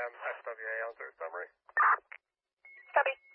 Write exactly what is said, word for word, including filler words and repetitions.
M S W A on third summary. Copy.